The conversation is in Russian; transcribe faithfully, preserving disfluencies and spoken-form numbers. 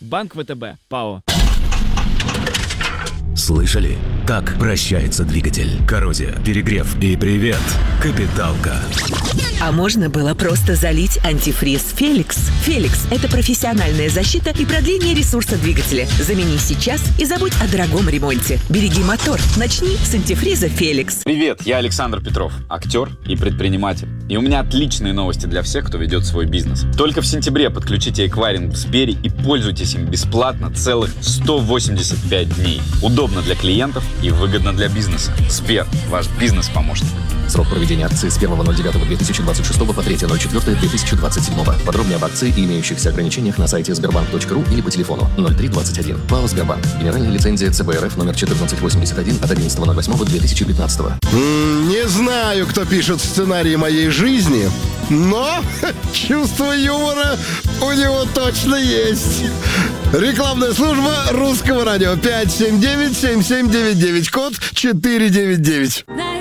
Банк ВТБ, ПАО. Слышали? Так прощается двигатель. Коррозия, перегрев и привет, капиталка. А можно было просто залить антифриз «Феликс». «Феликс» — это профессиональная защита и продление ресурса двигателя. Замени сейчас и забудь о дорогом ремонте. Береги мотор. Начни с антифриза «Феликс». Привет, я Александр Петров, актер и предприниматель. И у меня отличные новости для всех, кто ведет свой бизнес. Только в сентябре подключите эквайринг в Сбере и пользуйтесь им бесплатно целых сто восемьдесят пять дней. Удобно для клиентов и выгодно для бизнеса. Сбер, ваш бизнес-помощник. Срок проведения акции с первого ноль девятого две тысячи двадцать шестого по третьего ноль четвёртого две тысячи двадцать седьмого. Подробнее об акции и имеющихся ограничениях на сайте сбербанк точка ру или по телефону ноль три двадцать один. ПАО «Сбербанк». Генеральная лицензия ЦБ РФ номер четырнадцать восемьдесят один от одиннадцатого ноль восьмого две тысячи пятнадцатого. Не знаю, кто пишет сценарий моей жизни, но чувство юмора у него точно есть. Рекламная служба Русского радио. пять семь девять семь семь девять девять, код четыре девять девять.